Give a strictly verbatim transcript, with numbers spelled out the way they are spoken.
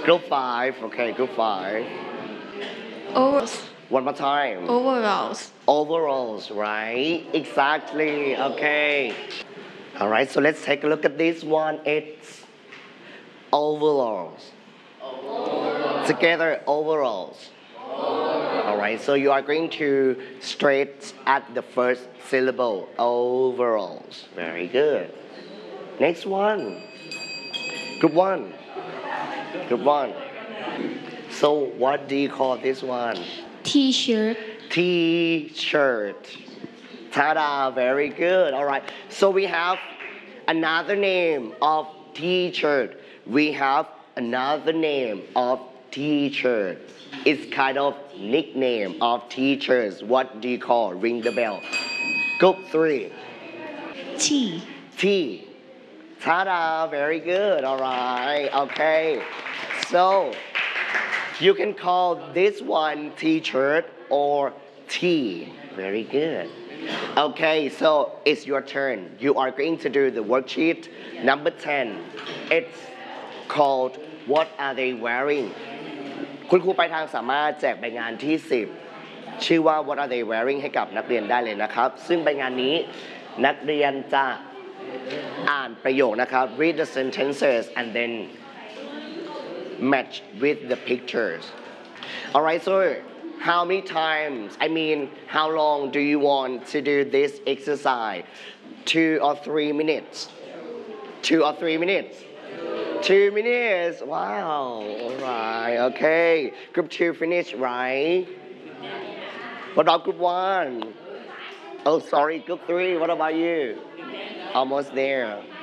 Group five. Okay, group five. Overalls. One more time. Overalls. Overalls, right? Exactly. Okay. All right, so let's take a look at this one. It's overalls. Together, overalls. All right, so you are going to stretch at the first syllable. Overalls. Very good. Next one. Group one. Group one. So what do you call this one? T-shirt. T-shirt. Ta-da, very good. All right. So we have another name of T-shirt. We have another name of T-shirt. It's kind of nickname of teachers. What do you call? Ring the bell. Group three. T. T. Ta-da, very good. All right. Okay. So you can call this one T-shirt or T. Very good. Okay, so it's your turn. You are going to do the worksheet number ten. It's called What Are They Wearing? คุณครูไปทางสามารถแจกใบงานที่สิบชื่อว่า What Are They Wearing ให้กับนักเรียนได้เลยนะครับซึ่งใบงานนี้นักเรียนจะอ่านประโยคนะครับ read the sentences and then match with the pictures. Alright, so how many times, I mean, how long do you want to do this exercise? Two or three minutes? Two or three minutes? Two minutes. Wow. Alright, okay. Group two finished, right? What about group one? Oh, sorry, group three. What about you? Almost there.